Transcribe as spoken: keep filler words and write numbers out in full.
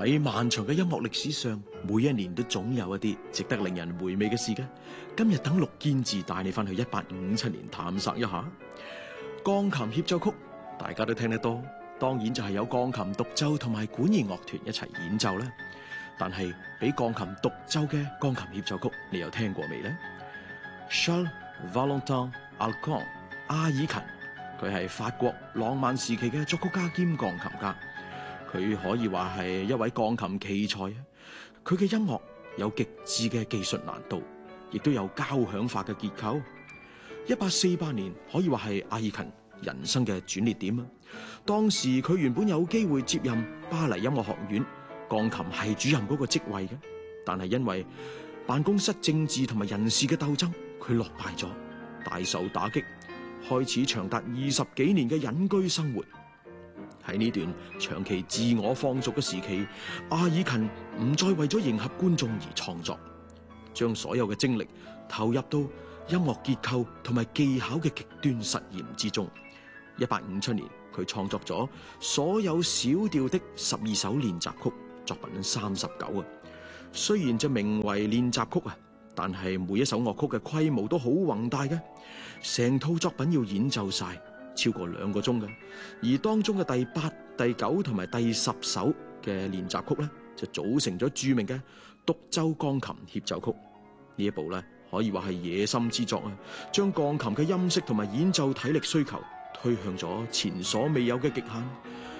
喺漫長嘅音樂歷史上，每一年都總有一啲值得令人回味嘅事嘅。今日等陸堅志帶你翻去一八五七年探索一下鋼琴協奏曲，大家都聽得多，當然就係有鋼琴獨奏同埋管弦樂團一齊演奏啦。但係俾鋼琴獨奏嘅鋼琴協奏曲，你有聽過未呢？ Charles Valentin Alkan 阿爾勤，佢係法國浪漫時期嘅作曲家兼鋼琴家。佢可以話係一位鋼琴奇才啊！佢嘅音樂有極致嘅技術難度，亦都有交響化嘅結構。一八四八年可以話係阿爾勤人生嘅轉捩點啊！當時佢原本有機會接任巴黎音樂學院鋼琴系主任嗰個職位嘅，但係因為辦公室政治同埋人事嘅鬥爭，佢落敗咗，大受打擊，開始長達二十幾年嘅隱居生活。喺呢段長期自我放逐嘅時期，阿爾勤唔再為咗迎合觀眾而創作，將所有嘅精力投入到音樂結構同埋技巧嘅極端實驗之中。一八五七年，佢創作咗所有小調的十二首練習曲，作品三十九啊。雖然就名為練習曲啊，但係每一首樂曲嘅規模都好宏大嘅，成套作品要演奏晒超過兩個鐘嘅，而當中嘅第八、第九同埋第十首嘅練習曲咧，就組成咗著名嘅獨奏鋼琴協奏曲。呢一部咧可以話係野心之作啊，將鋼琴嘅音色同埋演奏體力需求推向咗前所未有嘅極限。